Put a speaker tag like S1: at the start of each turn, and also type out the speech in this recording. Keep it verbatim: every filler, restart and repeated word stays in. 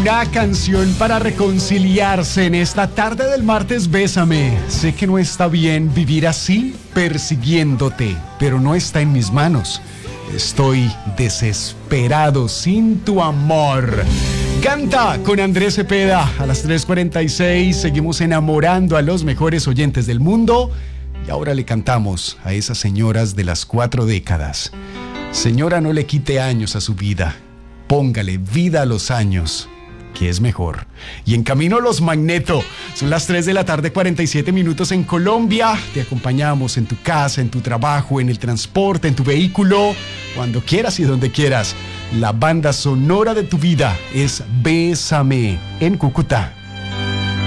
S1: Una canción para reconciliarse en esta tarde del martes. Bésame. Sé que no está bien vivir así, persiguiéndote, pero no está en mis manos. Estoy desesperado sin tu amor. Canta con Andrés Cepeda a las tres cuarenta y seis. Seguimos enamorando a los mejores oyentes del mundo. Y ahora le cantamos a esas señoras de las cuatro décadas. Señora, no le quite años a su vida. Póngale vida a los años, que es mejor. Y en camino Los Magneto. Son las tres de la tarde, cuarenta y siete minutos en Colombia. Te acompañamos en tu casa, en tu trabajo, en el transporte, en tu vehículo, cuando quieras y donde quieras. La banda sonora de tu vida es Bésame en Cúcuta.